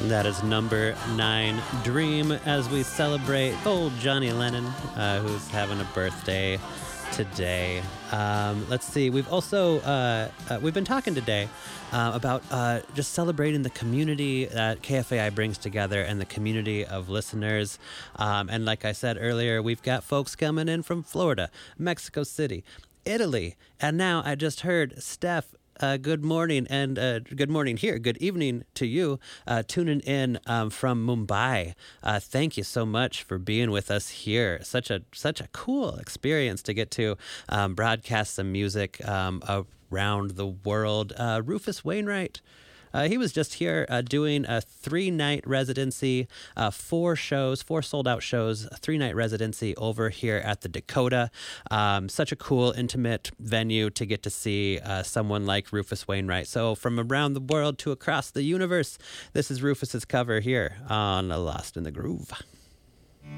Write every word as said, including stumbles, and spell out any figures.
That is number nine, Dream, as we celebrate old Johnny Lennon, uh, who's having a birthday today. Um, let's see. We've also, uh, uh, we've been talking today uh, about uh, just celebrating the community that K F A I brings together and the community of listeners. Um, and like I said earlier, we've got folks coming in from Florida, Mexico City, Italy. And now I just heard Steph. Uh, good morning, and uh, good morning here. Good evening to you, uh, tuning in um, from Mumbai. Uh, thank you so much for being with us here. Such a such a cool experience to get to um, broadcast some music um, around the world. Uh, Rufus Wainwright. Uh, he was just here uh, doing a three-night residency, uh, four shows, four sold-out shows, a three-night residency over here at the Dakota. Um, such a cool, intimate venue to get to see uh, someone like Rufus Wainwright. So from around the world to across the universe, this is Rufus's cover here on Lost in the Groove.